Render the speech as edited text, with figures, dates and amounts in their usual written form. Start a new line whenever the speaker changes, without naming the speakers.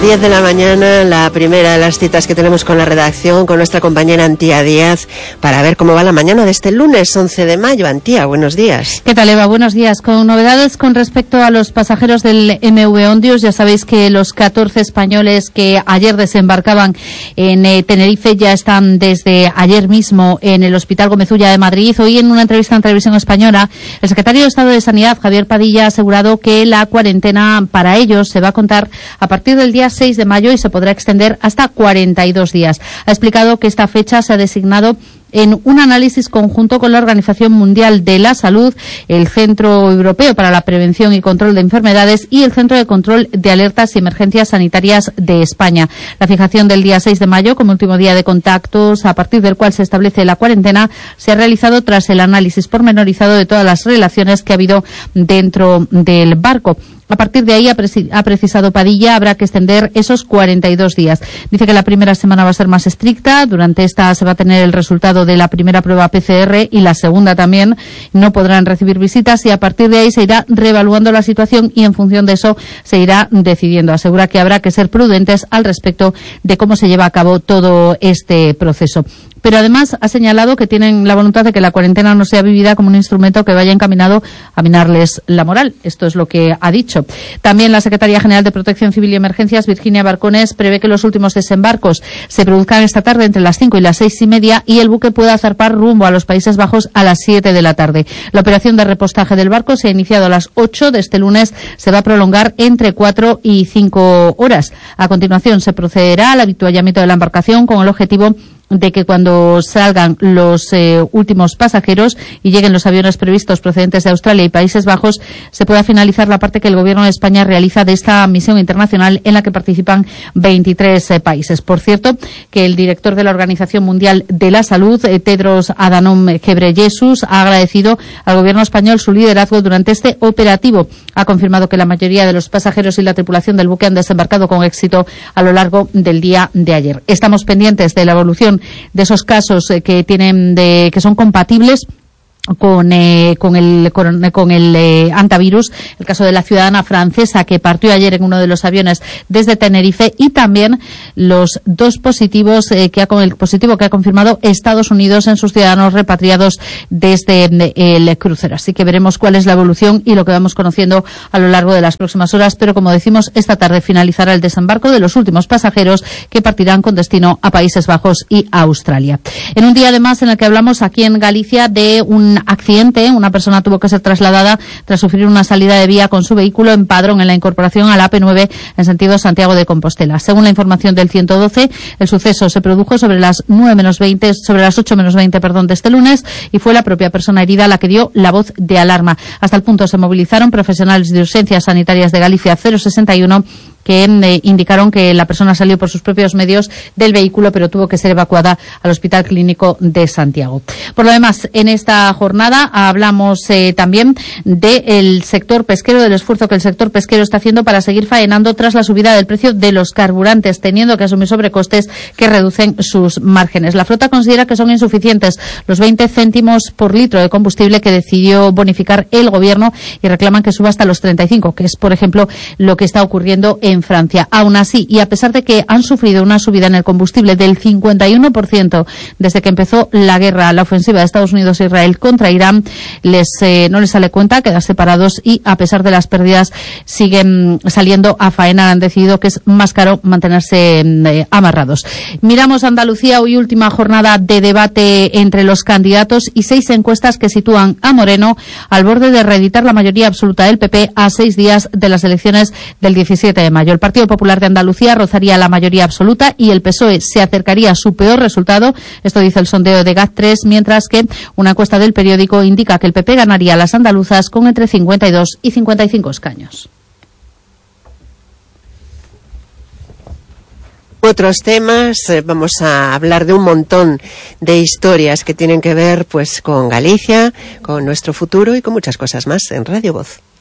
10 de la mañana, la primera de las citas que tenemos con la redacción, con nuestra compañera Antía Díaz, para ver cómo va la mañana de este lunes 11 de mayo. Antía, buenos días.
¿Qué tal, Eva? Buenos días. Con novedades con respecto a los pasajeros del MV Ondius, ya sabéis que los 14 españoles que ayer desembarcaban en Tenerife ya están desde ayer mismo en el Hospital Gómez Ulla de Madrid. Hoy, en una entrevista en Televisión Española, el secretario de Estado de Sanidad, Javier Padilla, ha asegurado que la cuarentena para ellos se va a contar a partir del día 6 de mayo y se podrá extender hasta 42 días. Ha explicado que esta fecha se ha designado en un análisis conjunto con la Organización Mundial de la Salud, el Centro Europeo para la Prevención y Control de Enfermedades y el Centro de Control de Alertas y Emergencias Sanitarias de España. La fijación del día 6 de mayo como último día de contactos, a partir del cual se establece la cuarentena, se ha realizado tras el análisis pormenorizado de todas las relaciones que ha habido dentro del barco. A partir de ahí, ha precisado Padilla, habrá que extender esos 42 días. Dice que la primera semana va a ser más estricta. Durante esta se va a tener el resultado de la primera prueba PCR y la segunda también. No podrán recibir visitas y a partir de ahí se irá reevaluando la situación y en función de eso se irá decidiendo. Asegura que habrá que ser prudentes al respecto de cómo se lleva a cabo todo este proceso. Pero además ha señalado que tienen la voluntad de que la cuarentena no sea vivida como un instrumento que vaya encaminado a minarles la moral. Esto es lo que ha dicho. También la Secretaría General de Protección Civil y Emergencias, Virginia Barcones, prevé que los últimos desembarcos se produzcan esta tarde entre las 5 y las 6:30 y el buque pueda zarpar rumbo a los Países Bajos a las 7 de la tarde. La operación de repostaje del barco se ha iniciado a las 8 de este lunes. Se va a prolongar entre 4 y 5 horas. A continuación se procederá al avituallamiento de la embarcación con el objetivo de que cuando salgan los últimos pasajeros y lleguen los aviones previstos procedentes de Australia y Países Bajos, se pueda finalizar la parte que el Gobierno de España realiza de esta misión internacional en la que participan 23 países. Por cierto, que el director de la Organización Mundial de la Salud, Tedros Adhanom Ghebreyesus, ha agradecido al Gobierno español su liderazgo durante este operativo. Ha confirmado que la mayoría de los pasajeros y la tripulación del buque han desembarcado con éxito a lo largo del día de ayer. Estamos pendientes de la evolución de esos casos que son compatibles con el antivirus, el caso de la ciudadana francesa que partió ayer en uno de los aviones desde Tenerife, y también los dos positivos con el positivo que ha confirmado Estados Unidos en sus ciudadanos repatriados desde el crucero. Así que veremos cuál es la evolución y lo que vamos conociendo a lo largo de las próximas horas, pero como decimos, esta tarde finalizará el desembarco de los últimos pasajeros que partirán con destino a Países Bajos y a Australia. En un día además en el que hablamos aquí en Galicia de un accidente. Una persona tuvo que ser trasladada tras sufrir una salida de vía con su vehículo en Padrón, en la incorporación a la AP9 en sentido Santiago de Compostela. Según la información del 112, el suceso se produjo sobre las 8 menos 20, de este lunes, y fue la propia persona herida la que dio la voz de alarma. Hasta el punto se movilizaron profesionales de urgencias sanitarias de Galicia 061 que indicaron que la persona salió por sus propios medios del vehículo, pero tuvo que ser evacuada al Hospital Clínico de Santiago. Por lo demás, en esta jornada hablamos también del sector pesquero, del esfuerzo que el sector pesquero está haciendo para seguir faenando tras la subida del precio de los carburantes, teniendo que asumir sobrecostes que reducen sus márgenes. La flota considera que son insuficientes los 20 céntimos por litro de combustible que decidió bonificar el Gobierno y reclaman que suba hasta los 35, que es, por ejemplo, lo que está ocurriendo en Francia. Aún así, y a pesar de que han sufrido una subida en el combustible del 51% desde que empezó la guerra, la ofensiva de Estados Unidos e Israel contra Irán, no les sale cuenta quedar separados y, a pesar de las pérdidas, siguen saliendo a faena. Han decidido que es más caro mantenerse amarrados. Miramos Andalucía, hoy última jornada de debate entre los candidatos y 6 encuestas que sitúan a Moreno al borde de reeditar la mayoría absoluta del PP a 6 días de las elecciones del 17 de mayo. El Partido Popular de Andalucía rozaría la mayoría absoluta y el PSOE se acercaría a su peor resultado. Esto dice el sondeo de GAT3, mientras que una encuesta del periódico indica que el PP ganaría a las andaluzas con entre 52 y 55 escaños.
Otros temas, vamos a hablar de un montón de historias que tienen que ver pues con Galicia, con nuestro futuro y con muchas cosas más en Radio Voz.